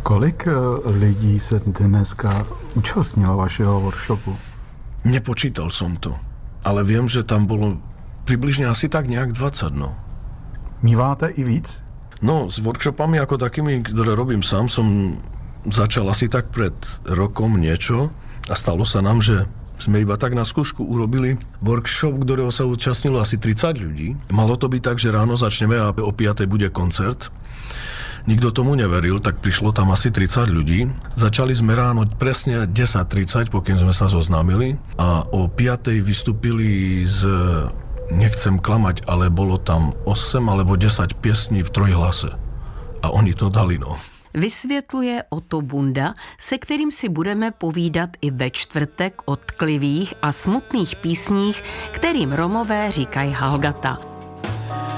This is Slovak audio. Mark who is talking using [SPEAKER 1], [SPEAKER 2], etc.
[SPEAKER 1] Kolik lidí se dneska účastnilo vašeho workshopu?
[SPEAKER 2] Nepočítal som to, ale viem, že tam bolo približne asi tak nejak 20, no.
[SPEAKER 1] Míváte i víc?
[SPEAKER 2] No, s workshopami ako takými, ktoré robím sám, som začal asi tak pred rokom niečo a stalo sa nám, že sme iba tak na skúšku urobili workshop, ktorého sa účastnilo asi 30 ľudí. Malo to byť tak, že ráno začneme a o 5:00 bude koncert. Nikto tomu neveril, tak prišlo tam asi 30 ľudí. Začali sme ráno presne 10:30, pokým sme sa zoznámili a o 5:00 vystúpili nechcem klamať, ale bolo tam 8 alebo 10 piesní v trojhlase. A oni to dali, no.
[SPEAKER 3] Vysvětluje Otto Bunda, se kterým si budeme povídat i ve čtvrtek o tklivých a smutných písních, kterým Romové říkají Halgata.